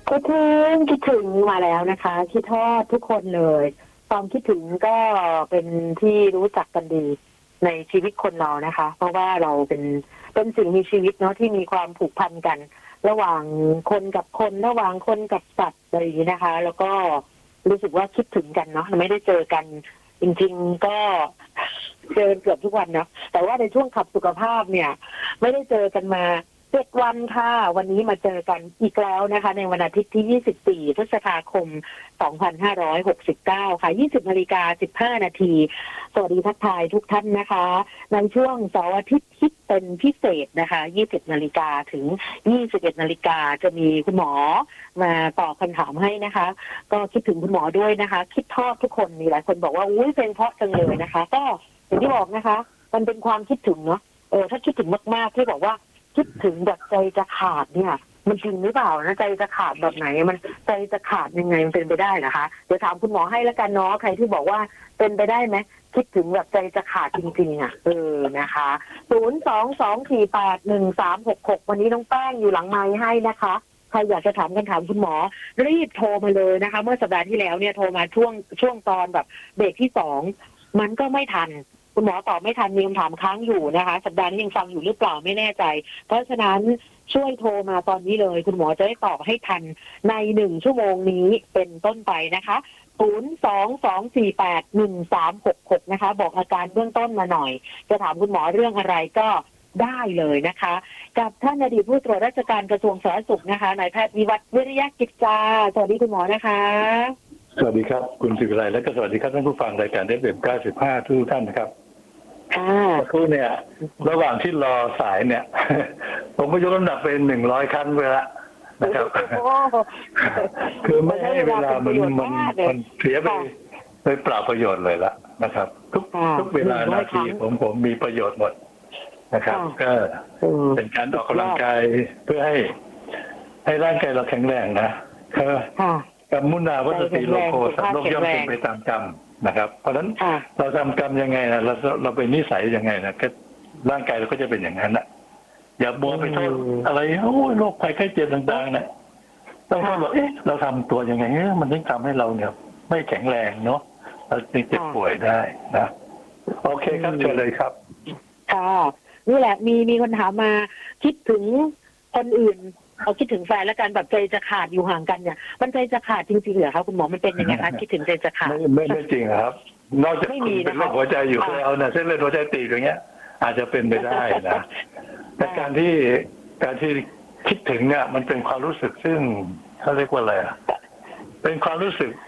คิดถึงมาแล้วนะคะคิดทอดทุกคนเลยความคิดถึงก็เป็นที่รู้จักกันดีในชีวิตคนเรานะคะ เพราะว่าเราเป็นสิ่งมีชีวิตเนาะที่มีความผูกพันกัน ระหว่างคนกับคนระหว่างคนกับสัตว์อะไรอย่างนี้นะคะ แล้วก็รู้สึกว่าคิดถึงกันเนาะไม่ได้เจอกัน จริงๆก็เจอเกือบทุกวันเนาะแต่ว่าในช่วงขับสุขภาพเนี่ยไม่ได้เจอกันมา7 วันค่ะวันนี้มาเจอกันอีกแล้วนะคะในวันอาทิตย์ที่24พฤษภาคม2569ค่ะ20:15 นาทีสวัสดีทักทายทุกท่านนะคะในช่วงเสาร์อาทิตย์คิดเป็นพิเศษนะคะ20 นาฬิกาถึง21 นาฬิกาจะมีคุณหมอมาตอบคำถามให้นะคะก็คิดถึงคุณหมอด้วยนะคะคิดทอดทุกคนมีหลายคนบอกว่าอุ้ยเพลงเพราะจังเลยนะคะก็อย่างที่บอกนะคะมันเป็นความคิดถึงเนาะถ้าคิดถึงมากๆที่บอกว่าคิดถึงแบบใจจะขาดเนี่ยมันจริงหรือเปล่านะใจจะขาดแบบไหนมันใจจะขาดยังไงมันเป็นไปได้นะคะเดี๋ยวถามคุณหมอให้แล้วกันเนาะใครที่บอกว่าเป็นไปได้ไหมคิดถึงแบบใจจะขาดจริงๆอ่ะนะคะ022481366วันนี้น้องแป้งอยู่หลังไมค์ให้นะคะใครอยากจะถามคำถามคุณหมอรีบโทรมาเลยนะคะเมื่อสัปดาห์ที่แล้วเนี่ยโทรมาช่วงตอนแบบเบรกที่2มันก็ไม่ทันคุณหมอตอบไม่ทันมีคำถามค้างอยู่นะคะสัปดาห์นี้ยังฟังอยู่หรือเปล่าไม่แน่ใจเพราะฉะนั้นช่วยโทรมาตอนนี้เลยคุณหมอจะได้ตอบให้ทันใน1 ชั่วโมงนี้เป็นต้นไปนะคะ022481366นะคะบอกอาการเบื้องต้นมาหน่อยจะถามคุณหมอเรื่องอะไรก็ได้เลยนะคะกับท่านอดีตผู้ตรวจราชการกระทรวงสาธารณสุขนะคะนายแพทย์วิวัฒน์วิริยะกิจจาสวัสดีคุณหมอนะคะสวัสดีครับคุณศิวิไลและก็สวัสดีครับท่านผู้ฟังรายการFM95ทุกท่านนะครับเมื่อครู่เนี่ยระหว่างที่รอสายเนี่ย ผมก็ยกน้ำหนักเป็น100 ครั้งไปละนะครับ คือไม่ให้เวลามันเสียไปเปล่าประโยชน์เลยละนะครับทุกเวลานาทีผมมีประโยชน์หมดนะครับก็เป็นการออกกำลังกายเพื่อให้ร่างกายเราแข็งแรงนะกรรมมุนาวัตติโลโภสัตว์โลกย่อมเป็นไปตามกรรมนะครับเพราะฉะนั้นเราทำกรรมยังไงนะเราเป็นนิสัยยังไงนะก็ร่างกายเราก็จะเป็นอย่างนั้นนะอย่าบัวไปโทษอะไรโรคภัยไข้เจ็บต่างๆนะต้องโทษว่าเราทำตัวยังไงมันถึงทำให้เราเนี่ยไม่แข็งแรงเนาะเราจึงเจ็บป่วยได้นะโอเคครับเชิญเลยครับค่ะนี่แหละมีคนถามมาคิดถึงคนอื่นเอาคิดถึงแฟนแล้วกันแบบใจจะขาดอยู่ห่างกันเนี่ยมันใจจะขาดจริงๆเหรอคะคุณหมอมันเป็นยังไงคะคิดถึงใจจะขาดไม่จริงครับนอกจากคุณเป็นโรคหัวใจอยู่แล้วนะเส้นเลือดหัวใจตีบอย่างเงี้ยอาจจะเป็นไปได้นะแต่การที่คิดถึงเนี่ยมันเป็นความรู้สึกซึ่งเขาเรียกว่าอะไรเป็นความรู้สึก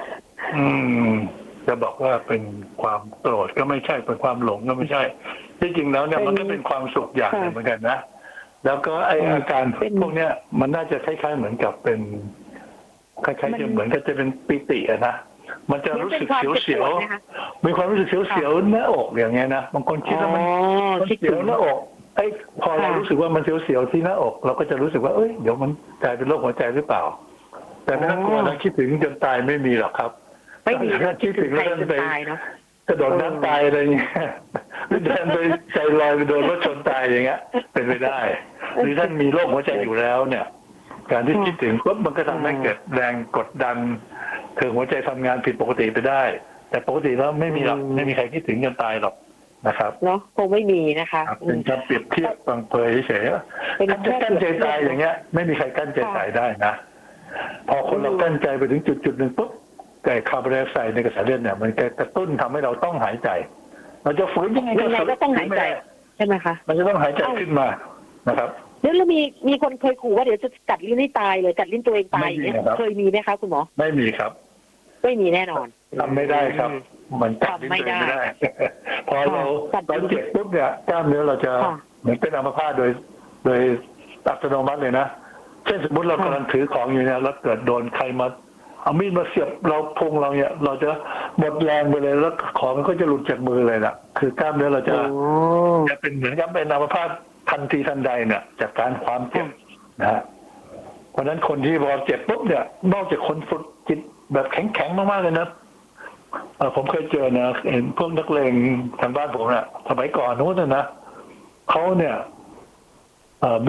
จะบอกว่าเป็นความโกรธก็ไม่ใช่เป็นความหลงก็ไม่ใช่ที่จริงแล้วเนี่ยมันก็เป็นความสุขอย่างหนึ่งเหมือนกันนะแล้วก็ไออาการพวกเนี้ยมันน่าจะคล้ายๆเหมือนกับเป็นคล้ายๆจะเหมือนกับจะเป็นปิติอะนะมันจะรู้สึกเสียวๆมีความรู้สึกเสียวๆหน้าอกอย่างเงี้ยนะบางคนคิดว่ามันเสียวหน้าอกพอเรารู้สึกว่ามันเสียวๆที่หน้าอกเราก็จะรู้สึกว่าเดี๋ยวมันกลายเป็นโรคหัวใจหรือเปล่าแต่ไม่ต้องกลัวนะคิดถึงจนตายไม่มีหรอกครับไม่มีถ้าคิดถึงแล้วจะไปกระโดดน้ำตายอะไรเงี้ยหรือเดินไปใจลอยไปโดนรถชนตายอย่างเงี้ยเป็นไปได้หรือท่านมีโรคหัวใจอยู่แล้วเนี่ยการที่คิดถึงปุ๊บมันก็ทำให้เกิดแรงกดดันคือหัวใจทำงานผิดปกติไปได้แต่ปกติแล้วไม่มีหรอกไม่มีใครคิดถึงจนตายหรอกนะครับเนาะคงไม่มีนะคะเป็นการเปรียบเทียบบางเผยเฉยๆถ้าจะกั้นใจตายอย่างเงี้ยไม่มีใครกั้นใจตายได้นะพอคนเรากั้นใจไปถึงจุดหนึ่งปุ๊บไอ้คาร์บอนไดออกไซด์ในกระแสเลือดเนี่ยมันจะกระตุ้นทำให้เราต้องหายใจเราจะฝืนยังไงก็ต้องหายใจใช่ไหมคะมันจะต้องหายใจขึ้นมานะครับแล้วมีคนเคยขู่ว่าเดี๋ยวจะกัดลิ้นให้ตายเลยกัดลิ้นตัวเองตายอย่างเงี้ยเคยมีไหมคะคุณหมอไม่มีครับไม่มีแน่นอนทำไม่ได้ครับมันกัดลิ้นตัวเองไม่ได้พอเราเจ็บปุ๊บเนี่ยกล้ามเนื้อเราจะเหมือนเป็นอัมพาตโดยอัตโนมัติเลยนะเช่นสมมติเรากำลังถือของอยู่เนี่ยแล้วเกิดโดนใครมาเอามีดมาเสียบเราพุงเราเนี่ยเราจะหมดแรงไปเลยแล้วของมันก็จะหลุดจากมือเลยนะคือกล้ามเนื้อเราจะเป็นเหมือนกับเป็นอัมพาตทันทีทันใดเนี่ยจากการความเจ็บนะฮะเพราะฉะนั้นคนที่พอเจ็บปุ๊บเนี่ยนอกจากคนฝึกจิตแบบแข็งมากๆเลยนะผมเคยเจอนะเห็นพวกนักเลงทางบ้านผมเนี่ยสมัยก่อนนู้นนะเขาเนี่ย